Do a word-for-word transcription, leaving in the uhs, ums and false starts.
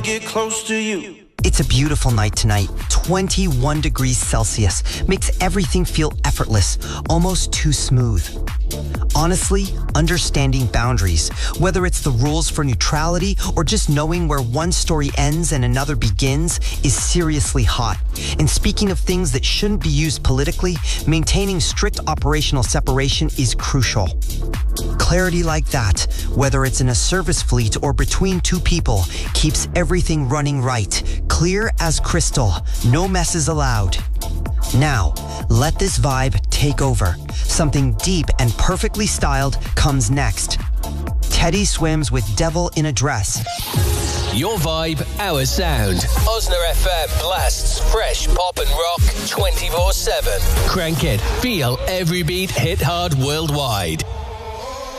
get close to you. It's a beautiful night tonight. twenty-one degrees Celsius makes everything feel effortless, almost too smooth. Honestly, understanding boundaries, whether it's the rules for neutrality or just knowing where one story ends and another begins, is seriously hot. And speaking of things that shouldn't be used politically, maintaining strict operational separation is crucial. Clarity like that, whether it's in a service fleet or between two people, keeps everything running right, clear as crystal, no messes allowed. Now, let this vibe take over. Something deep and perfectly styled comes next. Teddy swims with Devil in a Dress. Your vibe, our sound. Osner F M blasts fresh pop and rock twenty-four seven. Crank it, feel every beat, hit hard worldwide.